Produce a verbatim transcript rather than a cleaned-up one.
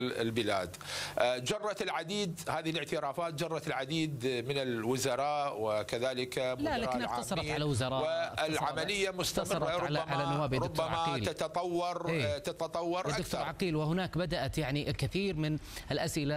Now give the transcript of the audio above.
البلاد. جرت العديد هذه الاعترافات جرت العديد من الوزراء وكذلك لا لكن اقتصرت على وزراء والعملية مستمرة على على نواب ربما تتطور إيه؟ تتطور أكثر. دكتور عقيل، وهناك بدأت يعني كثير من الأسئلة